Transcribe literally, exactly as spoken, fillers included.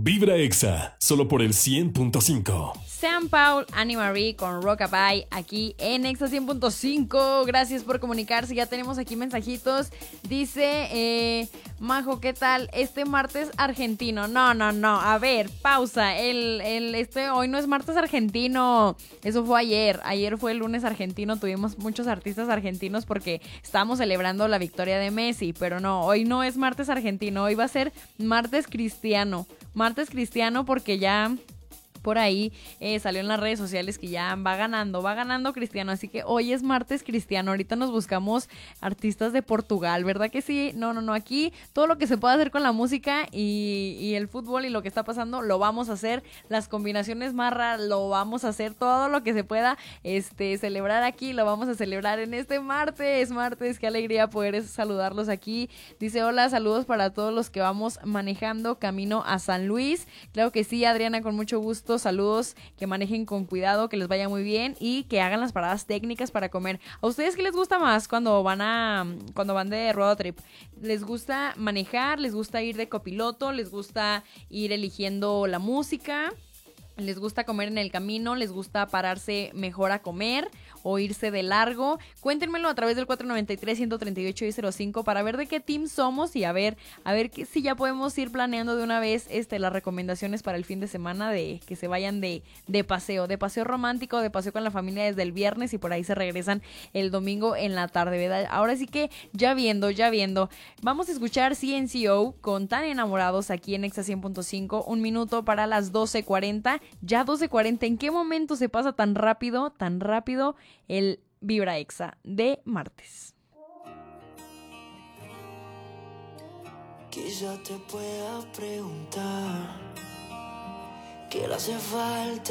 Vibra Exa, solo por el cien punto cinco. Sam Paul, Annie Marie con Rockabye aquí en Exa cien punto cinco. Gracias por comunicarse. Ya tenemos aquí mensajitos. Dice, eh, Majo, ¿qué tal? Este martes argentino. No, no, no. A ver, pausa. El, el, este, hoy no es martes argentino. Eso fue ayer. Ayer fue el lunes argentino. Tuvimos muchos artistas argentinos porque estábamos celebrando la victoria de Messi. Pero no, hoy no es martes argentino. Hoy va a ser martes cristiano. Martes cristiano porque ya... por ahí eh, salió en las redes sociales que ya va ganando, va ganando Cristiano, así que hoy es martes cristiano. Ahorita nos buscamos artistas de Portugal, ¿verdad que sí? No, no, no, aquí todo lo que se pueda hacer con la música y, y el fútbol y lo que está pasando, lo vamos a hacer, las combinaciones más raras, lo vamos a hacer, todo lo que se pueda este, celebrar aquí, lo vamos a celebrar en este martes, martes, qué alegría poder saludarlos aquí. Dice, hola, saludos para todos los que vamos manejando camino a San Luis. Claro que sí, Adriana, con mucho gusto. Saludos, que manejen con cuidado, que les vaya muy bien y que hagan las paradas técnicas para comer. ¿A ustedes qué les gusta más cuando van a cuando van de road trip? ¿Les gusta manejar? ¿Les gusta ir de copiloto? ¿Les gusta ir eligiendo la música? ¿Les gusta comer en el camino? ¿Les gusta pararse mejor a comer o irse de largo? Cuéntenmelo a través del cuatro nueve tres, uno tres ocho, cero cinco para ver de qué team somos y a ver, a ver que, si ya podemos ir planeando de una vez este, las recomendaciones para el fin de semana de que se vayan de, de paseo, de paseo romántico, de paseo con la familia desde el viernes y por ahí se regresan el domingo en la tarde, ¿verdad? Ahora sí que ya viendo, ya viendo, vamos a escuchar C N C O con Tan Enamorados aquí en Exa cien punto cinco, un minuto para las doce cuarenta. Ya doce cuarenta, ¿en qué momento se pasa tan rápido, tan rápido el Vibra Exa de martes? Quizá te pueda preguntar qué le hace falta